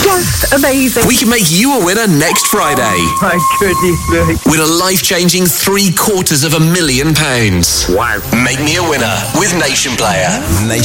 Just amazing. We can make you a winner next Friday. My goodness me. Win a life-changing £750,000. Wow. Make me a winner with Nation Player. Nation